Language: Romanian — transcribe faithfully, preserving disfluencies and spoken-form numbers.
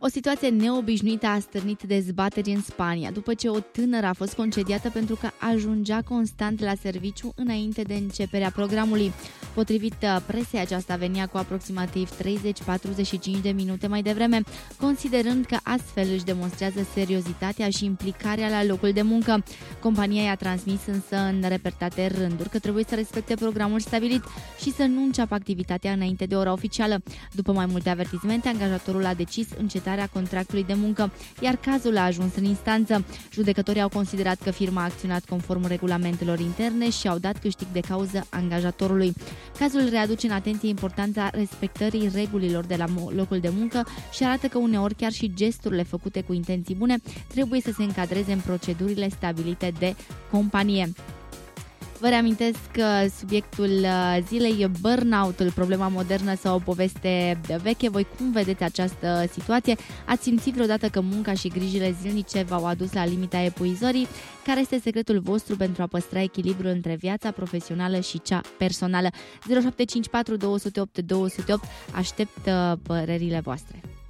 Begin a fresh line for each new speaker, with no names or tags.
O situație neobișnuită a stârnit dezbateri în Spania, după ce o tânără a fost concediată pentru că ajungea constant la serviciu înainte de începerea programului. Potrivit presei, aceasta venia cu aproximativ treizeci-patruzeci și cinci de minute mai devreme, considerând că astfel își demonstrează seriozitatea și implicarea la locul de muncă. Compania i-a transmis însă în repetate rânduri că trebuie să respecte programul stabilit și să nu înceapă activitatea înainte de ora oficială. După mai multe avertizmente, angajatorul a decis încetarea contractului de muncă, iar cazul a ajuns în instanță. Judecătorii au considerat că firma a acționat conform regulamentelor interne și au dat câștig de cauză angajatorului. Cazul readuce în atenție importanța respectării regulilor de la locul de muncă și arată că uneori chiar și gesturile făcute cu intenții bune trebuie să se încadreze în procedurile stabilite de companie. Vă reamintesc că subiectul zilei e burnout-ul, problema modernă sau o poveste veche. Voi cum vedeți această situație? Ați simțit vreodată că munca și grijile zilnice v-au adus la limita epuizării? Care este secretul vostru pentru a păstra echilibrul între viața profesională și cea personală? zero șapte cinci patru doi zero opt doi zero opt. Aștept părerile voastre.